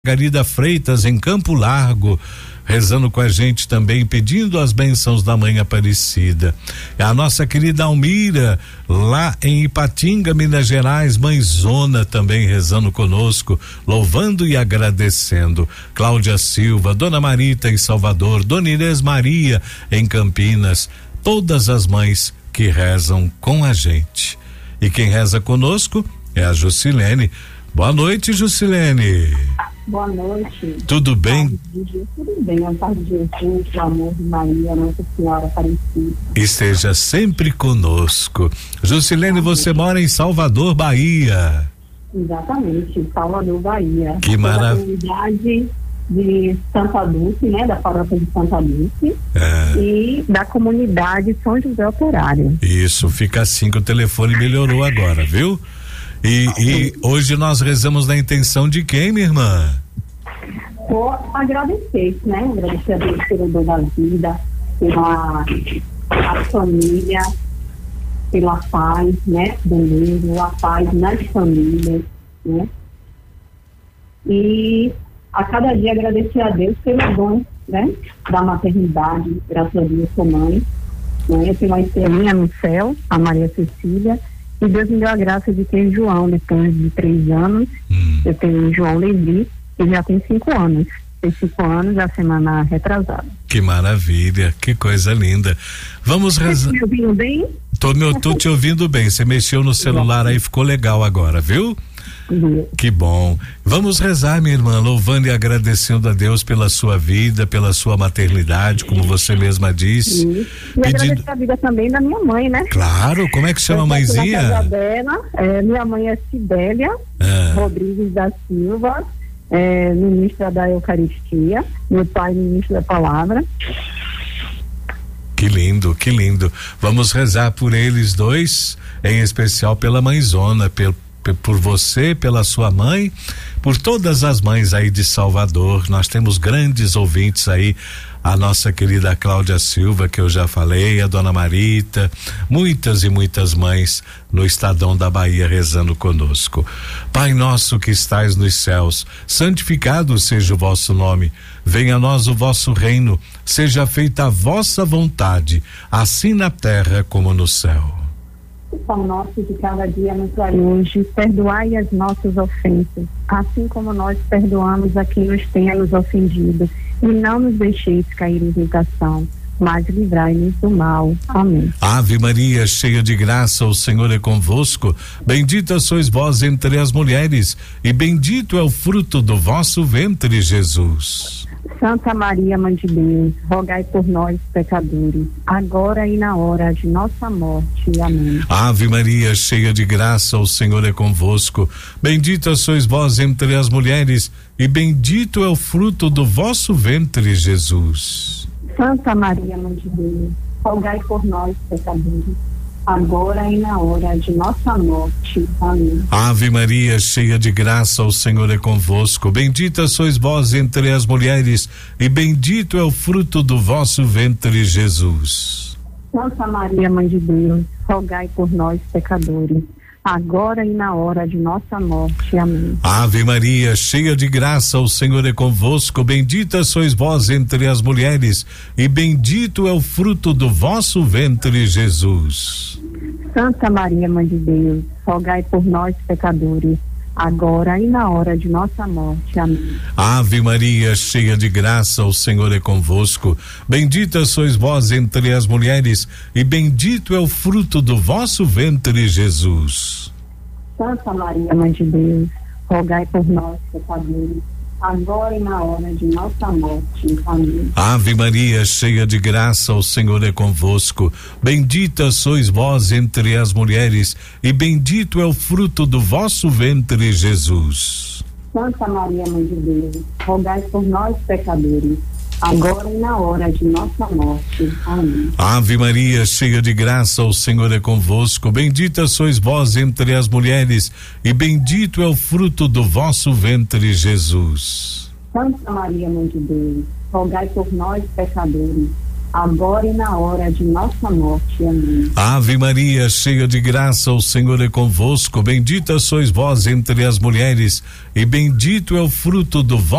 Margarida Freitas, em Campo Largo, rezando com a gente também, pedindo as bênçãos da Mãe Aparecida. A nossa querida Almira, lá em Ipatinga, Minas Gerais, Mãezona, também rezando conosco, louvando e agradecendo. Cláudia Silva, Dona Marita em Salvador, Dona Inês Maria em Campinas, todas as mães que rezam com a gente. E quem reza conosco é a Jusilene. Boa noite, Jusilene. Boa noite. Tudo bem? Tudo bem, a paz de Jesus, o amor de Maria, Nossa Senhora Aparecida. Esteja sempre conosco. Jusilene, você mora em Salvador, Bahia. Exatamente, Salvador, Bahia. Que maravilha. Comunidade de Santa Dulce, né, da paróquia de Santa Dulce, e da comunidade São José Operário. Isso, fica assim que o telefone melhorou agora, viu? E hoje nós rezamos na intenção de quem, minha irmã? Vou agradecer, né? Agradecer a Deus pelo dom da vida, pela a família, pela paz, né? Do mundo, a paz nas famílias, né? E a cada dia agradecer a Deus pelo dom, né? Da maternidade, graças a Deus, sou mãe, né? Eu tenho uma estrelinha no céu, a Maria Cecília. E Deus me deu a graça de ter João depois de 3 anos. Eu tenho João Levi, que já tem 5 anos. Tem 5 anos a semana retrasada. Que maravilha, que coisa linda. Vamos rezar. Tá me ouvindo bem? Tô te ouvindo bem. Você mexeu no celular aí, ficou legal agora, viu? Que bom. Vamos rezar, minha irmã, louvando e agradecendo a Deus pela sua vida, pela sua maternidade, como você mesma disse. E agradecer a vida também da minha mãe, né? Claro, como é que chama a mãezinha? Na casa dela, minha mãe é Cibélia Rodrigues da Silva, ministra da Eucaristia, meu pai ministro da Palavra. Que lindo, que lindo. Vamos rezar por eles dois, em especial pela mãezona, por você, pela sua mãe, por todas as mães aí de Salvador. Nós temos grandes ouvintes aí, a nossa querida Cláudia Silva, que eu já falei, a Dona Marita, muitas e muitas mães no Estadão da Bahia rezando conosco. Pai nosso que estais nos céus, santificado seja o vosso nome, venha a nós o vosso reino, seja feita a vossa vontade, assim na terra como no céu. O pão nosso de cada dia nos dai hoje, perdoai as nossas ofensas, assim como nós perdoamos a quem nos tenha nos ofendido, e não nos deixeis cair em tentação, mas livrai-nos do mal. Amém. Ave Maria, cheia de graça, o Senhor é convosco, bendita sois vós entre as mulheres, e bendito é o fruto do vosso ventre, Jesus. Santa Maria, Mãe de Deus, rogai por nós, pecadores, agora e na hora de nossa morte. Amém. Ave Maria, cheia de graça, o Senhor é convosco, bendita sois vós entre as mulheres, e bendito é o fruto do vosso ventre, Jesus. Santa Maria, Mãe de Deus, rogai por nós, pecadores, agora e na hora de nossa morte. Amém. Ave Maria, cheia de graça, o Senhor é convosco, bendita sois vós entre as mulheres, e bendito é o fruto do vosso ventre, Jesus. Santa Maria, Mãe de Deus, rogai por nós, pecadores, agora e na hora de nossa morte. Amém. Ave Maria, cheia de graça, o Senhor é convosco, bendita sois vós entre as mulheres, e bendito é o fruto do vosso ventre, Jesus. Santa Maria, Mãe de Deus, rogai por nós, pecadores, agora e na hora de nossa morte. Amém. Ave Maria, cheia de graça, o Senhor é convosco, bendita sois vós entre as mulheres, e bendito é o fruto do vosso ventre, Jesus. Santa Maria, Mãe de Deus, rogai por nós, pecadores, agora e na hora de nossa morte. Amém. Ave Maria, cheia de graça, o Senhor é convosco, bendita sois vós entre as mulheres, e bendito é o fruto do vosso ventre, Jesus. Santa Maria, Mãe de Deus, rogai por nós, pecadores, agora e na hora de nossa morte. Amém. Ave Maria, cheia de graça, o Senhor é convosco, bendita sois vós entre as mulheres, e bendito é o fruto do vosso ventre, Jesus. Santa Maria, Mãe de Deus, rogai por nós, pecadores, agora e na hora de nossa morte. Amém. Ave Maria, cheia de graça, o Senhor é convosco, bendita sois vós entre as mulheres, e bendito é o fruto do vosso